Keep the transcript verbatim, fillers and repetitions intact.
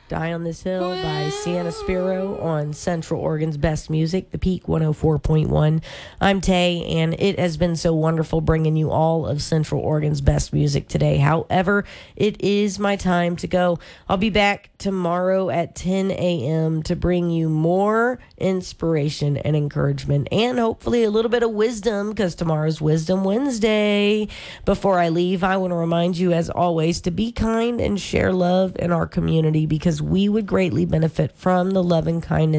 Die on This Hill by Sienna Spiro on Central Oregon's Best Music, The Peak one oh four point one. I'm Tay, and it has been so wonderful bringing you all of Central Oregon's best music today. However, it is my time to go. I'll be back tomorrow at ten a.m. to bring you more inspiration and encouragement and hopefully a little bit of wisdom because tomorrow's Wisdom Wednesday. Before I leave, I want to remind you, as always, to be kind and share love in our community because we would greatly benefit from the love and kindness